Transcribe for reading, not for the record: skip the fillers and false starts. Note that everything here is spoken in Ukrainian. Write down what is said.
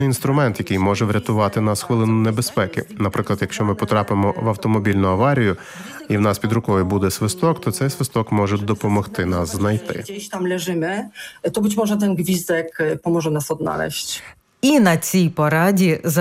інструмент, який може врятувати нас в хвилину небезпеки. Наприклад, якщо ми потрапимо в автомобільну аварію, і в нас під рукою буде свисток, то цей свисток може допомогти нас знайти. Gdzieś tam leżymy, to być może ten gwizdek pomoże nas odnaleźć. І на цій пораді